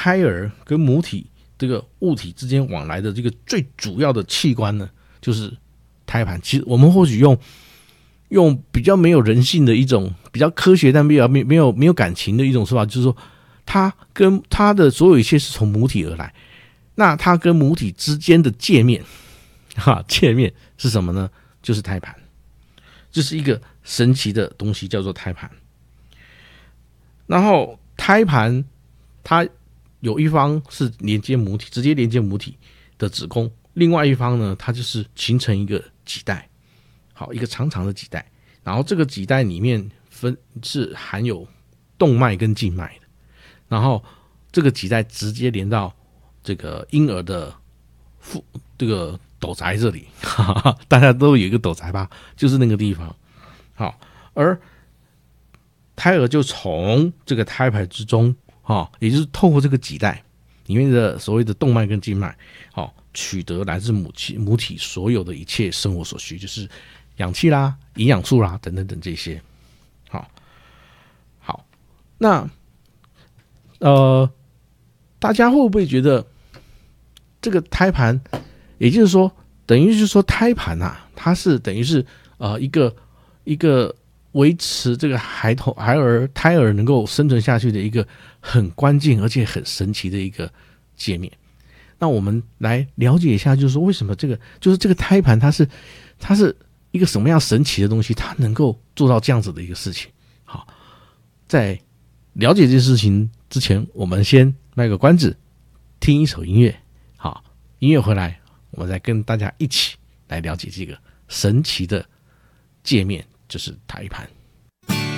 胎儿跟母体这个物体之间往来的这个最主要的器官呢，就是胎盘。其实我们或许用比较没有人性的一种比较科学但没有感情的一种说法，就是说它跟它的所有一切是从母体而来。那它跟母体之间的界面是什么呢？就是胎盘。这是一个神奇的东西，叫做胎盘。然后胎盘它有一方是连接母体，直接连接母体的子宫，另外一方呢，它就是形成一个脐带，好，一个长长的脐带。然后这个脐带里面是含有动脉跟静脉的，然后这个脐带直接连到这个婴儿的这个斗宅这里，大家都有一个斗宅吧，就是那个地方。好，而胎儿就从这个胎盘之中，也就是透过这个脐带里面的所谓的动脉跟静脉，取得来自母体所有的一切生活所需，就是氧气啦、营养素啦等等等这些。好，那大家会不会觉得这个胎盘，也就是说，等于是说胎盘啊，它是等于是一个维持这个胎儿能够生存下去的一个很关键而且很神奇的一个界面。那我们来了解一下，就是说为什么这个胎盘它是一个什么样神奇的东西，它能够做到这样子的一个事情。好，在了解这件事情之前，我们先卖个关子，听一首音乐。好，音乐回来，我们再跟大家一起来了解这个神奇的界面，就是胎盘。